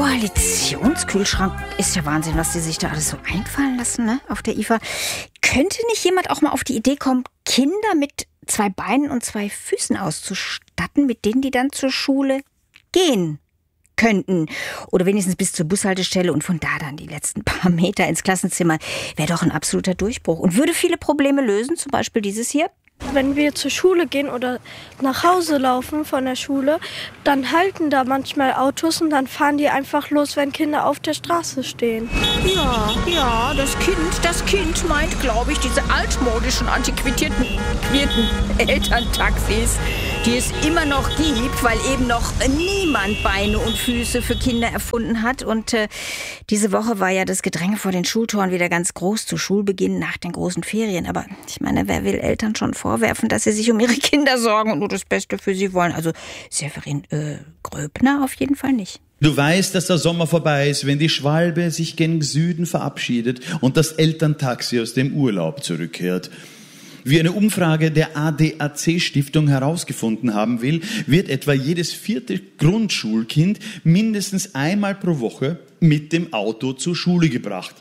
Koalitionskühlschrank ist ja Wahnsinn, was die sich da alles so einfallen lassen, ne, auf der IFA. Könnte nicht jemand auch mal auf die Idee kommen, Kinder mit 2 Beinen und 2 Füßen auszustatten, mit denen die dann zur Schule gehen könnten? Oder wenigstens bis zur Bushaltestelle und von da dann die letzten paar Meter ins Klassenzimmer. Wäre doch ein absoluter Durchbruch und würde viele Probleme lösen, zum Beispiel dieses hier. Wenn wir zur Schule gehen oder nach Hause laufen von der Schule, dann halten da manchmal Autos und dann fahren die einfach los, wenn Kinder auf der Straße stehen. Ja, das Kind meint, glaube ich, diese altmodischen, antiquierten Elterntaxis, die es immer noch gibt, weil eben noch niemand Beine und Füße für Kinder erfunden hat. Und diese Woche war ja das Gedränge vor den Schultoren wieder ganz groß zu Schulbeginn nach den großen Ferien. Aber ich meine, wer will Eltern schon vorwerfen, dass sie sich um ihre Kinder sorgen und nur das Beste für sie wollen? Also Severin Gröbner auf jeden Fall nicht. Du weißt, dass der Sommer vorbei ist, wenn die Schwalbe sich gen Süden verabschiedet und das Elterntaxi aus dem Urlaub zurückkehrt. Wie eine Umfrage der ADAC-Stiftung herausgefunden haben will, wird etwa jedes 4. Grundschulkind mindestens einmal pro Woche mit dem Auto zur Schule gebracht.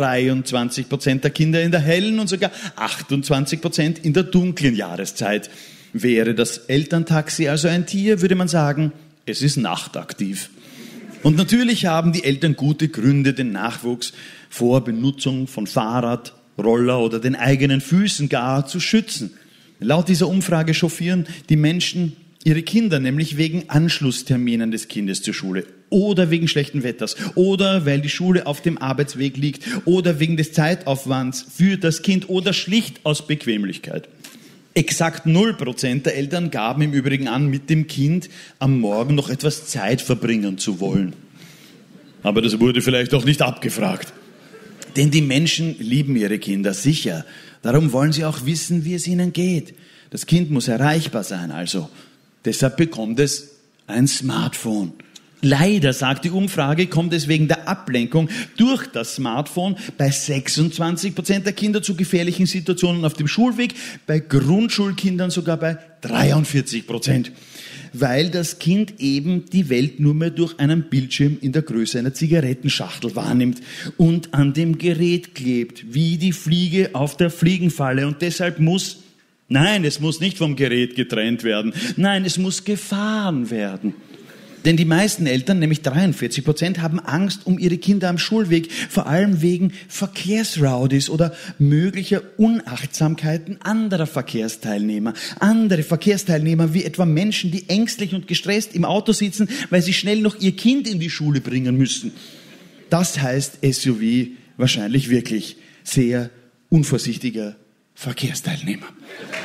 23% der Kinder in der hellen und sogar 28% in der dunklen Jahreszeit. Wäre das Elterntaxi also ein Tier, würde man sagen, es ist nachtaktiv. Und natürlich haben die Eltern gute Gründe, den Nachwuchs vor Benutzung von Fahrrad, Roller oder den eigenen Füßen gar zu schützen. Laut dieser Umfrage chauffieren die Menschen ihre Kinder nämlich wegen Anschlussterminen des Kindes zur Schule oder wegen schlechten Wetters oder weil die Schule auf dem Arbeitsweg liegt oder wegen des Zeitaufwands für das Kind oder schlicht aus Bequemlichkeit. Exakt 0% der Eltern gaben im Übrigen an, mit dem Kind am Morgen noch etwas Zeit verbringen zu wollen. Aber das wurde vielleicht auch nicht abgefragt. Denn die Menschen lieben ihre Kinder sicher. Darum wollen sie auch wissen, wie es ihnen geht. Das Kind muss erreichbar sein, also. Deshalb bekommt es ein Smartphone. Leider, sagt die Umfrage, kommt es wegen der Ablenkung durch das Smartphone bei 26% der Kinder zu gefährlichen Situationen auf dem Schulweg, bei Grundschulkindern sogar bei 43%. Weil das Kind eben die Welt nur mehr durch einen Bildschirm in der Größe einer Zigarettenschachtel wahrnimmt und an dem Gerät klebt, wie die Fliege auf der Fliegenfalle. Und deshalb es muss nicht vom Gerät getrennt werden. Nein, es muss gefahren werden. Denn die meisten Eltern, nämlich 43%, haben Angst um ihre Kinder am Schulweg, vor allem wegen Verkehrsrowdies oder möglicher Unachtsamkeiten anderer Verkehrsteilnehmer. Andere Verkehrsteilnehmer wie etwa Menschen, die ängstlich und gestresst im Auto sitzen, weil sie schnell noch ihr Kind in die Schule bringen müssen. Das heißt SUV wahrscheinlich wirklich sehr unvorsichtiger Verkehrsteilnehmer.